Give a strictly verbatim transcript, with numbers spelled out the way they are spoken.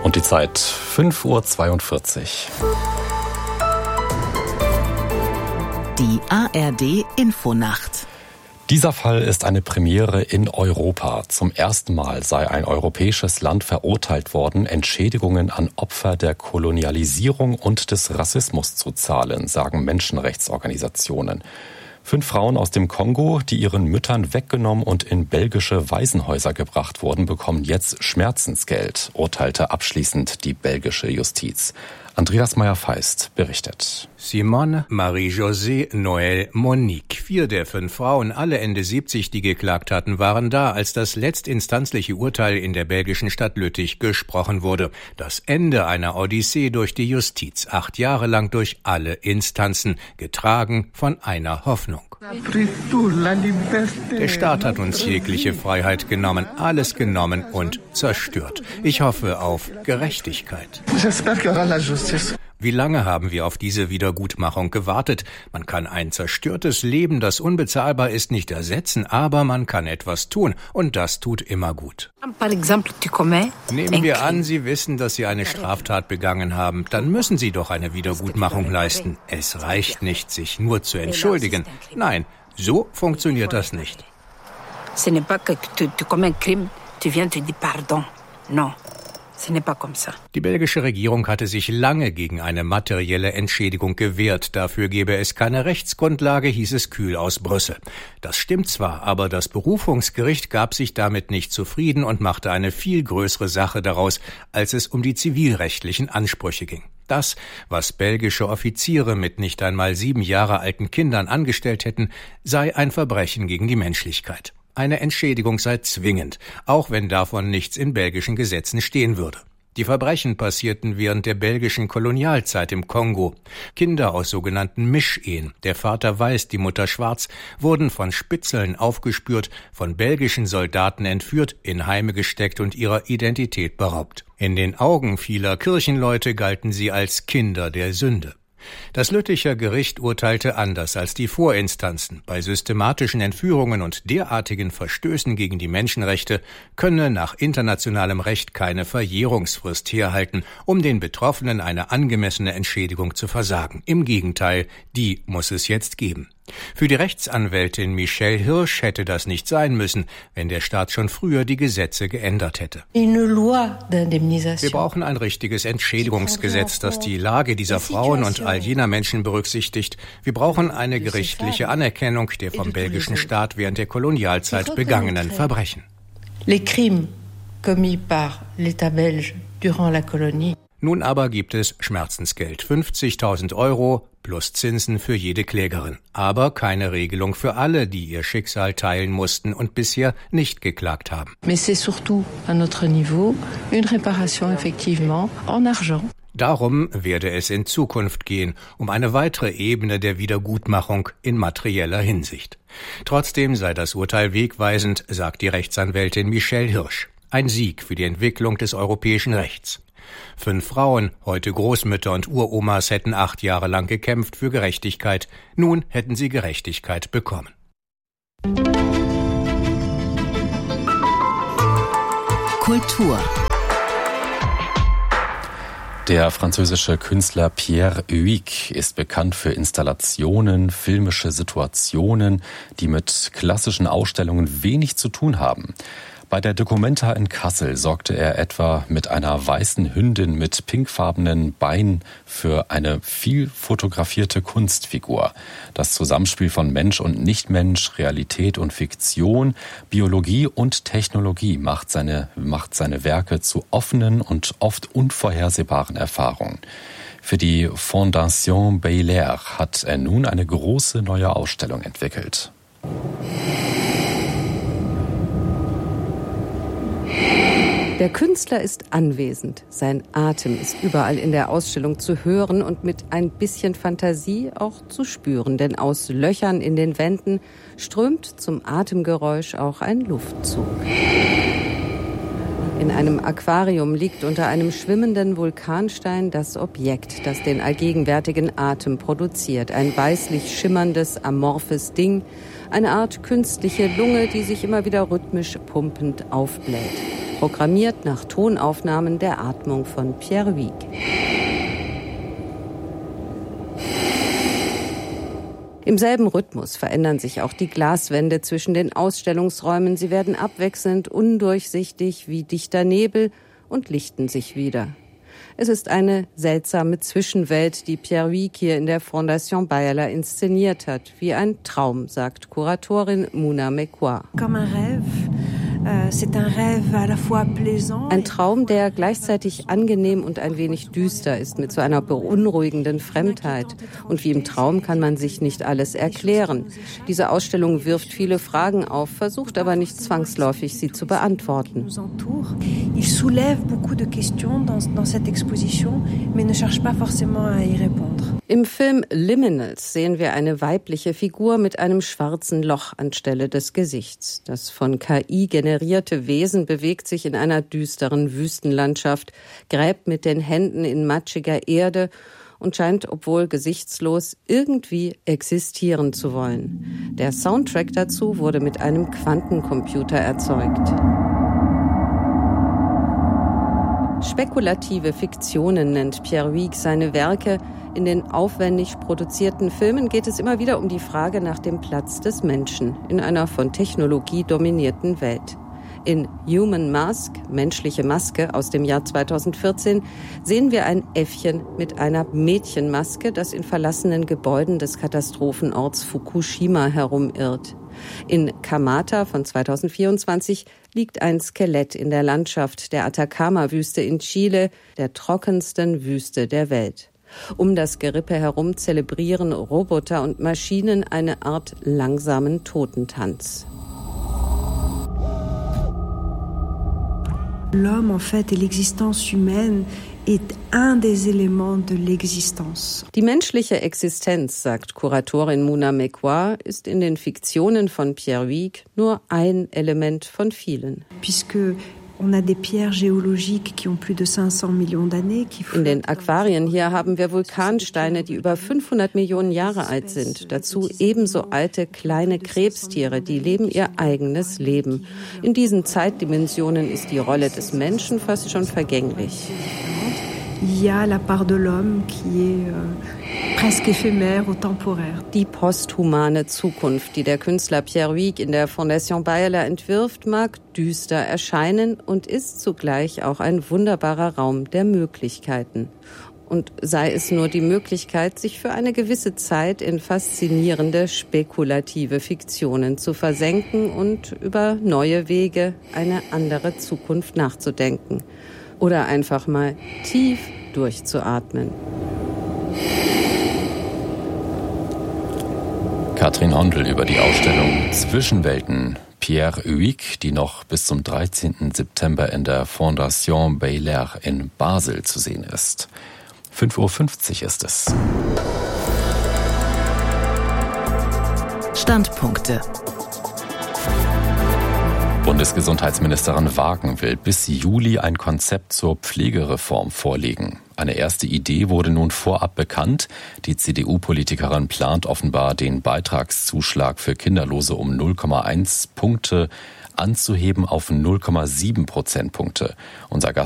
Und die Zeit fünf Uhr zweiundvierzig. Die A R D-Infonacht. Dieser Fall ist eine Premiere in Europa. Zum ersten Mal sei ein europäisches Land verurteilt worden, Entschädigungen an Opfer der Kolonialisierung und des Rassismus zu zahlen, sagen Menschenrechtsorganisationen. Fünf Frauen aus dem Kongo, die ihren Müttern weggenommen und in belgische Waisenhäuser gebracht wurden, bekommen jetzt Schmerzensgeld, urteilte abschließend die belgische Justiz. Andreas Meyer-Feist berichtet. Simone, Marie-José, Noël, Monique. Vier der fünf Frauen, alle Ende siebzig, die geklagt hatten, waren da, als das letztinstanzliche Urteil in der belgischen Stadt Lüttich gesprochen wurde. Das Ende einer Odyssee durch die Justiz. Acht Jahre lang durch alle Instanzen, getragen von einer Hoffnung. Der Staat hat uns jegliche Freiheit genommen, alles genommen und zerstört. Ich hoffe auf Gerechtigkeit. Wie lange haben wir auf diese Wiedergutmachung gewartet? Man kann ein zerstörtes Leben, das unbezahlbar ist, nicht ersetzen, aber man kann etwas tun und das tut immer gut. Nehmen wir an, Sie wissen, dass Sie eine Straftat begangen haben, dann müssen Sie doch eine Wiedergutmachung leisten. Es reicht nicht, sich nur zu entschuldigen. Nein, so funktioniert das nicht. Die belgische Regierung hatte sich lange gegen eine materielle Entschädigung gewehrt. Dafür gebe es keine Rechtsgrundlage, hieß es kühl aus Brüssel. Das stimmt zwar, aber das Berufungsgericht gab sich damit nicht zufrieden und machte eine viel größere Sache daraus, als es um die zivilrechtlichen Ansprüche ging. Das, was belgische Offiziere mit nicht einmal sieben Jahre alten Kindern angestellt hätten, sei ein Verbrechen gegen die Menschlichkeit. Eine Entschädigung sei zwingend, auch wenn davon nichts in belgischen Gesetzen stehen würde. Die Verbrechen passierten während der belgischen Kolonialzeit im Kongo. Kinder aus sogenannten Mischehen, der Vater weiß, die Mutter schwarz, wurden von Spitzeln aufgespürt, von belgischen Soldaten entführt, in Heime gesteckt und ihrer Identität beraubt. In den Augen vieler Kirchenleute galten sie als Kinder der Sünde. Das Lütticher Gericht urteilte anders als die Vorinstanzen. Bei systematischen Entführungen und derartigen Verstößen gegen die Menschenrechte könne nach internationalem Recht keine Verjährungsfrist herhalten, um den Betroffenen eine angemessene Entschädigung zu versagen. Im Gegenteil, die muss es jetzt geben. Für die Rechtsanwältin Michelle Hirsch hätte das nicht sein müssen, wenn der Staat schon früher die Gesetze geändert hätte. Wir brauchen ein richtiges Entschädigungsgesetz, das die Lage dieser Frauen und all jener Menschen berücksichtigt. Wir brauchen eine gerichtliche Anerkennung der vom belgischen Staat während der Kolonialzeit begangenen Verbrechen. Les crimes commis par l'État belge durant la colonie. Nun aber gibt es Schmerzensgeld, fünfzigtausend Euro plus Zinsen für jede Klägerin. Aber keine Regelung für alle, die ihr Schicksal teilen mussten und bisher nicht geklagt haben. Mais c'est surtout à notre niveau une réparation effectivement en argent. Darum werde es in Zukunft gehen, um eine weitere Ebene der Wiedergutmachung in materieller Hinsicht. Trotzdem sei das Urteil wegweisend, sagt die Rechtsanwältin Michelle Hirsch. Ein Sieg für die Entwicklung des europäischen Rechts. Fünf Frauen, heute Großmütter und Uromas, hätten acht Jahre lang gekämpft für Gerechtigkeit. Nun hätten sie Gerechtigkeit bekommen. Kultur. Der französische Künstler Pierre Huyck ist bekannt für Installationen, filmische Situationen, die mit klassischen Ausstellungen wenig zu tun haben. Bei der Documenta in Kassel sorgte er etwa mit einer weißen Hündin mit pinkfarbenen Beinen für eine viel fotografierte Kunstfigur. Das Zusammenspiel von Mensch und Nichtmensch, Realität und Fiktion, Biologie und Technologie macht seine, macht seine Werke zu offenen und oft unvorhersehbaren Erfahrungen. Für die Fondation Bellaire hat er nun eine große neue Ausstellung entwickelt. Der Künstler ist anwesend. Sein Atem ist überall in der Ausstellung zu hören und mit ein bisschen Fantasie auch zu spüren. Denn aus Löchern in den Wänden strömt zum Atemgeräusch auch ein Luftzug. In einem Aquarium liegt unter einem schwimmenden Vulkanstein das Objekt, das den allgegenwärtigen Atem produziert. Ein weißlich schimmerndes, amorphes Ding, eine Art künstliche Lunge, die sich immer wieder rhythmisch pumpend aufbläht. programmiert nach Tonaufnahmen der Atmung von Pierre Huyghe. Im selben Rhythmus verändern sich auch die Glaswände zwischen den Ausstellungsräumen. Sie werden abwechselnd undurchsichtig wie dichter Nebel und lichten sich wieder. Es ist eine seltsame Zwischenwelt, die Pierre Huyghe hier in der Fondation Bayerler inszeniert hat. Wie ein Traum, sagt Kuratorin Mouna Mekwa. Ein Traum, der gleichzeitig angenehm und ein wenig düster ist, mit so einer beunruhigenden Fremdheit. Und wie im Traum kann man sich nicht alles erklären. Diese Ausstellung wirft viele Fragen auf, versucht aber nicht zwangsläufig, sie zu beantworten. Il soulève beaucoup de questions dans, dans cette exposition, mais ne cherche pas forcément à y répondre. Im Film Liminals sehen wir eine weibliche Figur mit einem schwarzen Loch anstelle des Gesichts. Das von K I generierte Wesen bewegt sich in einer düsteren Wüstenlandschaft, gräbt mit den Händen in matschiger Erde und scheint, obwohl gesichtslos, irgendwie existieren zu wollen. Der Soundtrack dazu wurde mit einem Quantencomputer erzeugt. Spekulative Fiktionen nennt Pierre Huyghe seine Werke. In den aufwendig produzierten Filmen geht es immer wieder um die Frage nach dem Platz des Menschen in einer von Technologie dominierten Welt. In Human Mask, menschliche Maske aus dem Jahr zweitausendvierzehn, sehen wir ein Äffchen mit einer Mädchenmaske, das in verlassenen Gebäuden des Katastrophenorts Fukushima herumirrt. In Kamata von zweitausendvierundzwanzig liegt ein Skelett in der Landschaft der Atacama-Wüste in Chile, der trockensten Wüste der Welt. Um das Gerippe herum zelebrieren Roboter und Maschinen eine Art langsamen Totentanz. L'homme, en fait, et l'existence humaine est un des éléments de l'existence. Die menschliche Existenz, sagt Kuratorin Mouna Mekwa, ist in den Fiktionen von Pierre Huyghe nur ein Element von vielen. Puisque on a des pierres géologiques qui ont plus de cinq cents millions d'années. In den Aquarien hier haben wir Vulkansteine, die über fünfhundert Millionen Jahre alt sind. Dazu ebenso alte kleine Krebstiere, die leben ihr eigenes Leben. In diesen Zeitdimensionen ist die Rolle des Menschen fast schon vergänglich. Il y a la part de l'homme qui est euh, presque éphémère ou temporaire. Die posthumane Zukunft, die der Künstler Pierre Huyghe in der Fondation Bayerler entwirft, mag düster erscheinen und ist zugleich auch ein wunderbarer Raum der Möglichkeiten. Und sei es nur die Möglichkeit, sich für eine gewisse Zeit in faszinierende, spekulative Fiktionen zu versenken und über neue Wege, eine andere Zukunft nachzudenken. Oder einfach mal tief durchzuatmen. Katrin Hondel über die Ausstellung Zwischenwelten Pierre Huyghe, die noch bis zum dreizehnten September in der Fondation Bayerler in Basel zu sehen ist. fünf Uhr fünfzig ist es. Standpunkte. Bundesgesundheitsministerin Wagen will bis Juli ein Konzept zur Pflegereform vorlegen. Eine erste Idee wurde nun vorab bekannt. Die C D U-Politikerin plant offenbar, den Beitragszuschlag für Kinderlose um null Komma eins Punkte anzuheben auf null Komma sieben Prozentpunkte. Unser Gast